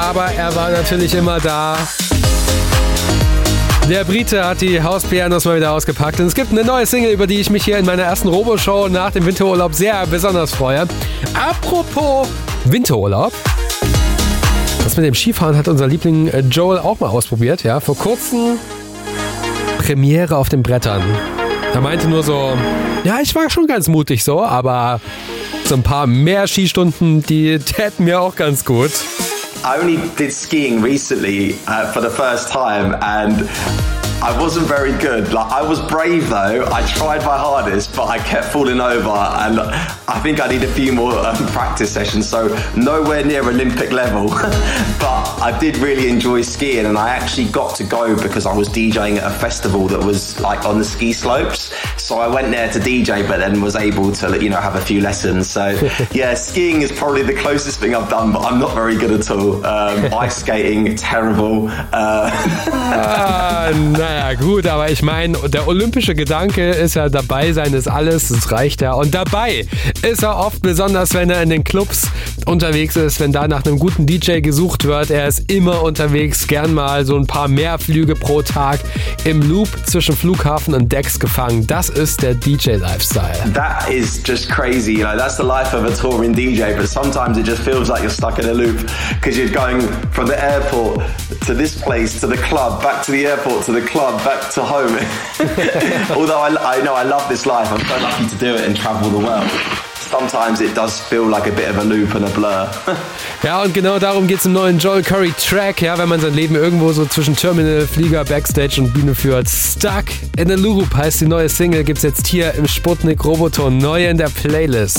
aber er war natürlich immer da. Der Brite hat die Hauspianos mal wieder ausgepackt und es gibt eine neue Single, über die ich mich hier in meiner ersten Robo-Show nach dem Winterurlaub sehr besonders freue. Apropos Winterurlaub. Das mit dem Skifahren hat unser Liebling Joel auch mal ausprobiert. Ja, vor kurzem Premiere auf den Brettern. Er meinte nur so, ja, ich war schon ganz mutig so, aber so ein paar mehr Skistunden, die täten mir auch ganz gut. I only did skiing recently for the first time and I wasn't very good. Like, I was brave though. I tried my hardest, but I kept falling over, and I think I need a few more practice sessions. So nowhere near Olympic level, but I did really enjoy skiing, and I actually got to go because I was DJing at a festival that was like on the ski slopes. So I went there to DJ, but then was able to, you know, have a few lessons. So yeah, skiing is probably the closest thing I've done, but I'm not very good at all. Ice skating, terrible. Naja, gut, aber ich meine, der olympische Gedanke ist ja, dabei sein ist alles, das reicht ja. Und dabei ist er oft, besonders wenn er in den Clubs unterwegs ist, wenn da nach einem guten DJ gesucht wird. Er ist immer unterwegs, gern mal so ein paar mehr Flüge pro Tag im Loop zwischen Flughafen und Decks gefangen. Das ist der DJ-Lifestyle. That is just crazy, you know, that's the life of a touring DJ, but sometimes it just feels like you're stuck in a loop because you're going from the airport to this place, to the club, back to the airport, to the club, back to home. Although I know I love this life, I'm so lucky to do it and travel the world. Sometimes it does feel like a bit of a loop and a blur. Ja, und genau darum geht's im neuen Joel Curry Track, ja, wenn man sein Leben irgendwo so zwischen Terminal, Flieger, Backstage und Bühne führt. Stuck in a Loop heißt die neue Single, gibt's jetzt hier im Sputnik Roboton neu in der Playlist.